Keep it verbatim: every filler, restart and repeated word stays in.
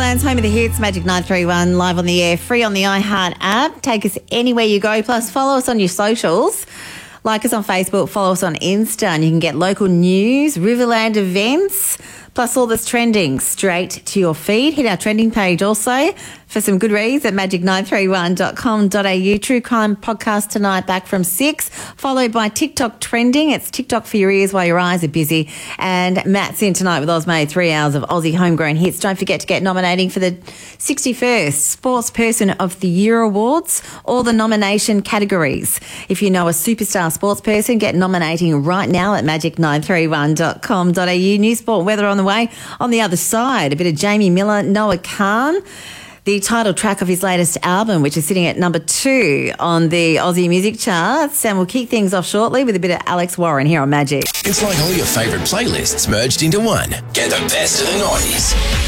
Queensland's home of the hits, Magic nine three one, live on the air, free on the iHeart app. Take us anywhere you go, plus follow us on your socials. Like us on Facebook, follow us on Insta, and you can get local news, Riverland events, plus all that's trending straight to your feed. Hit our trending page also for some good reads at magic nine three one dot com dot a u. True Crime podcast tonight back from six, followed by TikTok trending. It's TikTok for your ears while your eyes are busy. And Matt's in tonight with Ozmade, three hours of Aussie homegrown hits. Don't forget to get nominating for the sixty-first Sportsperson of the Year Awards, all the nomination categories. If you know a superstar sportsperson, get nominating right now at magic nine three one dot com dot a u. News, sport, weather on the way. On the other side, a bit of Jamie Miller, Noah Khan, the title track of his latest album, which is sitting at number two on the Aussie music charts. And we'll kick things off shortly with a bit of Alex Warren here on Magic. It's like all your favourite playlists merged into one. Get the best of the noughties.